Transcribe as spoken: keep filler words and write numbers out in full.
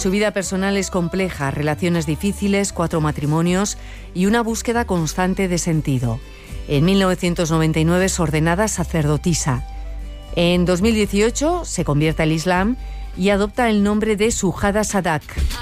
Su vida personal es compleja, relaciones difíciles, cuatro matrimonios y una búsqueda constante de sentido. En mil novecientos noventa y nueve es ordenada sacerdotisa. En dos mil dieciocho se convierte al Islam y adopta el nombre de Shuhada Sadak.